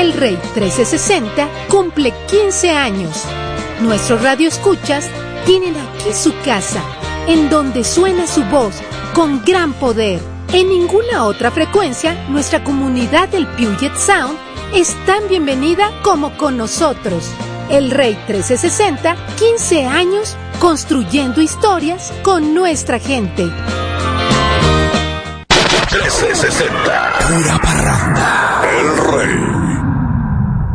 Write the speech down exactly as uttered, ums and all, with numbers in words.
El Rey trescientos sesenta cumple quince años. Nuestros radioescuchas tienen aquí su casa, en donde suena su voz con gran poder. En ninguna otra frecuencia, nuestra comunidad del Puget Sound es tan bienvenida como con nosotros. El Rey trescientos sesenta, quince años construyendo historias con nuestra gente. trescientos sesenta, pura parranda.